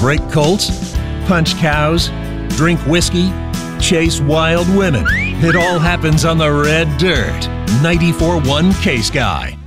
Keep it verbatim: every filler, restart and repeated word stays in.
break colts, punch cows, drink whiskey, chase wild women. It all happens on the red dirt. ninety-four point one K-Sky.